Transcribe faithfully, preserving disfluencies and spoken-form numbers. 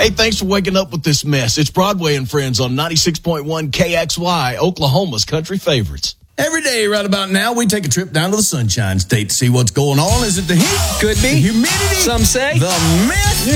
Hey, thanks for waking up with this mess. It's Broadway and Friends on ninety-six point one K X Y, Oklahoma's country favorites. Every day right about now, we take a trip down to the Sunshine State to see what's going on. Is it the heat? Could be. The humidity? Some say. The myth?